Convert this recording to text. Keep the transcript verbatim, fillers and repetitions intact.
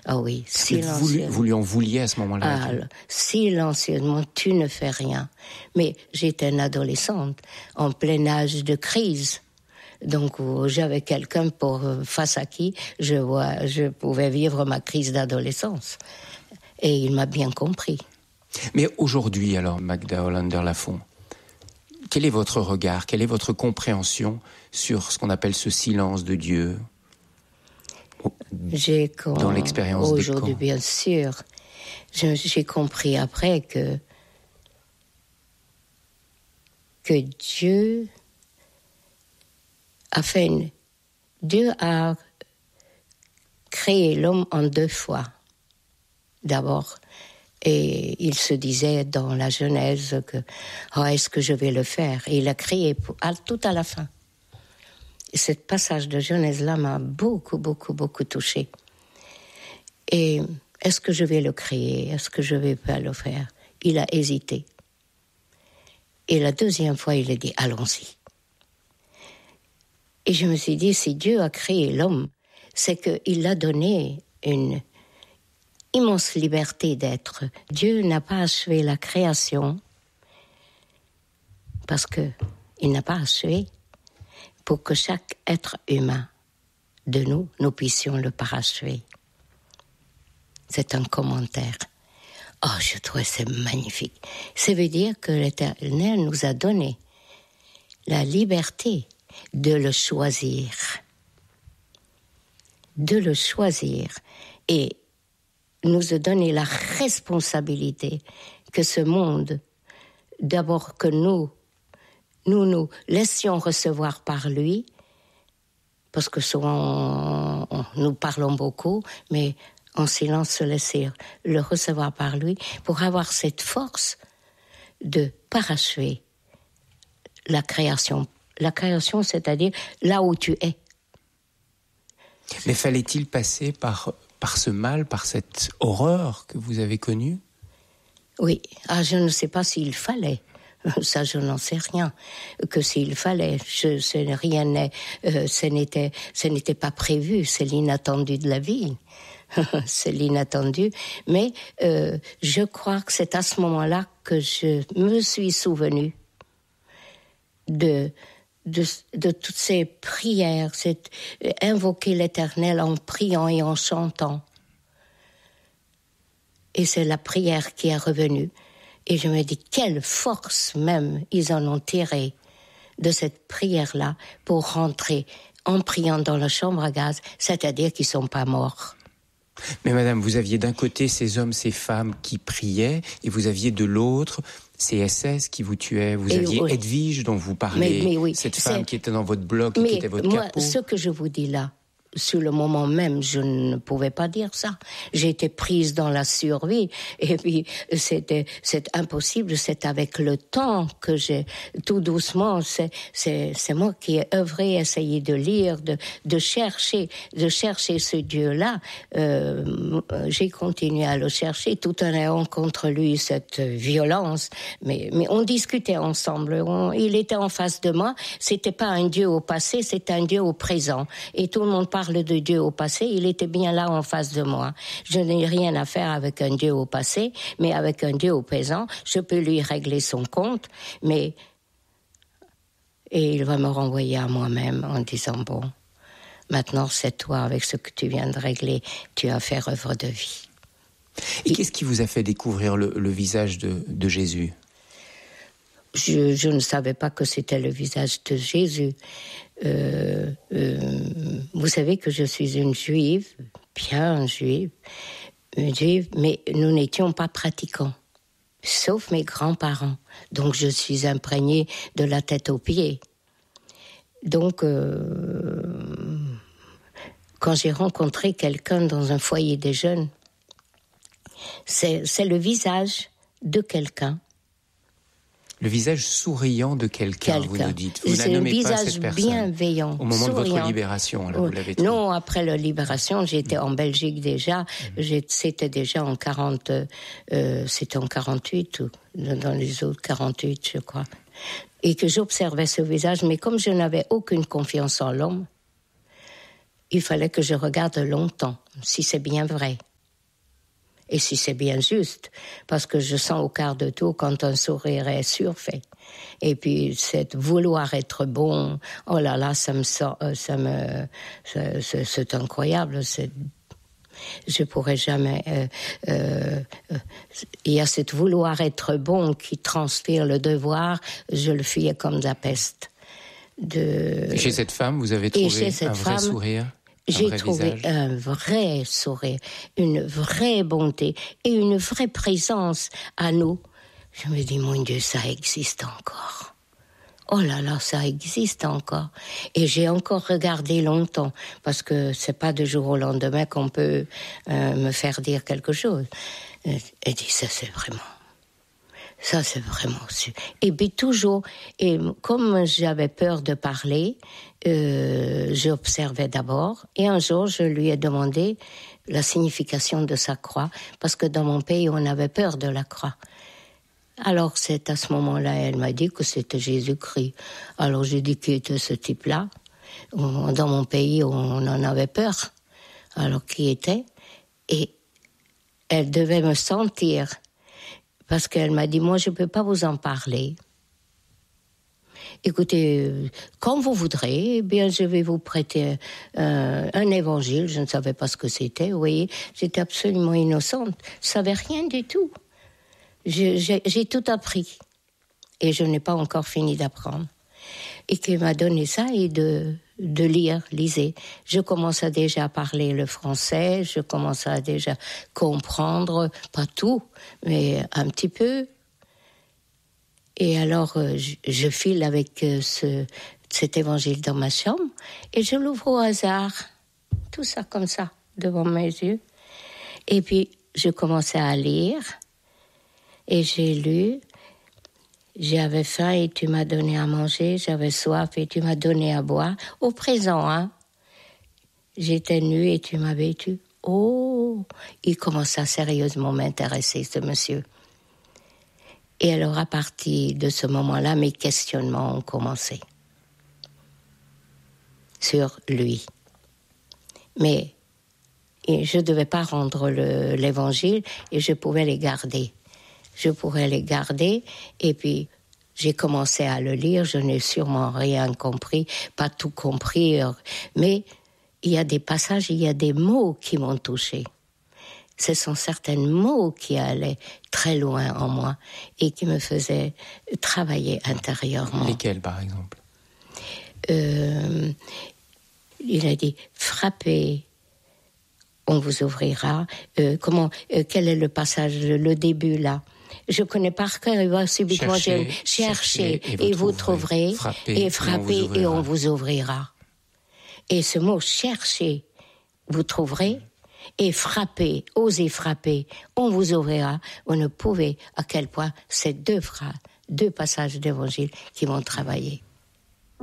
Ah oui, silencieusement. Vous lui, vous lui en vouliez à ce moment-là? Ah, silencieusement, tu ne fais rien. Mais j'étais une adolescente, en plein âge de crise. Donc j'avais quelqu'un pour face à qui je, vois, je pouvais vivre ma crise d'adolescence. Et il m'a bien compris. Mais aujourd'hui, alors, Magda Hollander-Lafont, quel est votre regard, quelle est votre compréhension sur ce qu'on appelle ce silence de Dieu j'ai com- dans l'expérience des camps? Aujourd'hui, bien sûr, je, j'ai compris après que, que Dieu a fait une... Dieu a créé l'homme en deux fois. D'abord, et il se disait dans la Genèse que oh, est-ce que je vais le faire? Et il a créé pour, à, tout à la fin. Et ce passage de Genèse-là m'a beaucoup, beaucoup, beaucoup touchée. Et est-ce que je vais le créer? Est-ce que je vais pas le faire? Il a hésité. Et la deuxième fois, il a dit allons-y. Et je me suis dit, si Dieu a créé l'homme, c'est qu'il a donné une immense liberté d'être. Dieu n'a pas achevé la création parce que il n'a pas achevé pour que chaque être humain de nous, nous puissions le parachever. C'est un commentaire. Oh, je trouve c'est magnifique. Ça veut dire que l'Éternel nous a donné la liberté de le choisir. De le choisir. Et nous a donné la responsabilité que ce monde, d'abord que nous, nous nous laissions recevoir par lui, parce que souvent on, on, nous parlons beaucoup, mais en silence se laisser le recevoir par lui, pour avoir cette force de parachever la création. La création, c'est-à-dire là où tu es. Mais fallait-il passer par... par ce mal, par cette horreur que vous avez connue? Oui, ah, je ne sais pas s'il fallait. Ça, je n'en sais rien. Que s'il fallait, je, ce, rien n'est, euh, ce n'était, ce n'était pas prévu. C'est l'inattendu de la vie. C'est l'inattendu. Mais euh, je crois que c'est à ce moment-là que je me suis souvenue de... De, de toutes ces prières, c'est euh, invoquer l'Éternel en priant et en chantant. Et c'est la prière qui est revenue. Et je me dis, quelle force même ils en ont tiré de cette prière-là pour rentrer en priant dans la chambre à gaz, c'est-à-dire qu'ils ne sont pas morts. Mais madame, vous aviez d'un côté ces hommes, ces femmes qui priaient, et vous aviez de l'autre ces S S qui vous tuaient. Vous et aviez oui. Edwige dont vous parlez, mais, mais oui, cette femme qui était dans votre bloc et qui était votre moi, capot. Ce que je vous dis là, sur le moment même, je ne pouvais pas dire ça. J'étais prise dans la survie et puis c'était c'est impossible. C'est avec le temps que j'ai tout doucement. C'est c'est c'est moi qui ai œuvré, essayé de lire, de de chercher, de chercher ce Dieu-là. Euh, j'ai continué à le chercher tout en ayant contre lui cette violence. Mais mais on discutait ensemble. On, il était en face de moi. C'était pas un Dieu au passé, c'était un Dieu au présent. Et tout le monde parle de Dieu au passé, il était bien là en face de moi. Je n'ai rien à faire avec un Dieu au passé, mais avec un Dieu au présent, je peux lui régler son compte, mais et il va me renvoyer à moi-même en disant bon, maintenant c'est toi avec ce que tu viens de régler, tu as fait œuvre de vie. Et, et qu'est-ce qui vous a fait découvrir le, le visage de, de Jésus? Je, je ne savais pas que c'était le visage de Jésus. Euh, euh, vous savez que je suis une juive, bien juive, une juive, mais nous n'étions pas pratiquants, sauf mes grands-parents. Donc je suis imprégnée de la tête aux pieds. Donc, euh, quand j'ai rencontré quelqu'un dans un foyer des jeunes, c'est, c'est le visage de quelqu'un. Le visage souriant de quelqu'un, quelqu'un. Vous nous dites. Vous c'est la un nommez pas visage cette personne. Bienveillant, au moment souriant. De votre libération, là, vous l'avez trouvé. Non, après la libération, j'étais mmh. en Belgique déjà. Mmh. C'était déjà en quarante, euh, c'était en quarante-huit ou dans les autres quarante-huit, je crois. Et que j'observais ce visage, mais comme je n'avais aucune confiance en l'homme, il fallait que je regarde longtemps, si c'est bien vrai. Et si c'est bien juste, parce que je sens au quart de tour quand un sourire est surfait. Et puis, c'est vouloir être bon, oh là là, ça me sort, ça me, c'est, c'est, c'est incroyable, c'est, je pourrais jamais, euh, euh, euh, il y a cette vouloir être bon qui transpire le devoir, je le fuyais comme de la peste. De... Et chez cette femme, vous avez trouvé un vrai femme, sourire? J'ai trouvé visage. Un vrai sourire, une vraie bonté et une vraie présence à nous. Je me dis, mon Dieu, ça existe encore. Oh là là, ça existe encore. Et j'ai encore regardé longtemps, parce que c'est pas de jour au lendemain qu'on peut euh, me faire dire quelque chose. Et dit, ça c'est vraiment... Ça, c'est vraiment sûr. Et puis toujours, et comme j'avais peur de parler, euh, j'observais d'abord. Et un jour, je lui ai demandé la signification de sa croix, parce que dans mon pays, on avait peur de la croix. Alors, c'est à ce moment-là, elle m'a dit que c'était Jésus-Christ. Alors, j'ai dit qui était ce type-là. Dans mon pays, on en avait peur. Alors, qui était? Et elle devait me sentir. Parce qu'elle m'a dit, moi, je ne peux pas vous en parler. Écoutez, quand vous voudrez, eh bien, je vais vous prêter euh, un évangile. Je ne savais pas ce que c'était, vous voyez. J'étais absolument innocente. Je ne savais rien du tout. Je, j'ai, j'ai tout appris. Et je n'ai pas encore fini d'apprendre. Et qu'il m'a donné ça et de, de lire, lisez. Je commençais déjà à parler le français, je commençais à déjà comprendre, pas tout, mais un petit peu. Et alors, je, je file avec ce, cet évangile dans ma chambre et je l'ouvre au hasard. Tout ça comme ça, devant mes yeux. Et puis, je commençais à lire et j'ai lu. J'avais faim et tu m'as donné à manger, j'avais soif et tu m'as donné à boire. Au présent, hein. J'étais nue et tu m'as vêtue. Oh, il commence à sérieusement m'intéresser, ce monsieur. Et alors, à partir de ce moment-là, mes questionnements ont commencé sur lui. Mais je ne devais pas rendre le, l'évangile et je pouvais les garder. Je pourrais les garder, et puis j'ai commencé à le lire, je n'ai sûrement rien compris, pas tout compris, mais il y a des passages, il y a des mots qui m'ont touchée. Ce sont certains mots qui allaient très loin en moi et qui me faisaient travailler intérieurement. Lesquels, par exemple? euh, Il a dit, frappez, on vous ouvrira. Euh, comment, euh, quel est le passage, le, le début là? Je connais par cœur, il va subitement chercher, chercher et, et vous trouverez, frappez, et frappez et on vous ouvrira. Et ce mot chercher, vous trouverez, et frapper, osez frapper, on vous ouvrira. Vous ne pouvez, à quel point ces deux phrases, deux passages d'évangile qui vont travailler.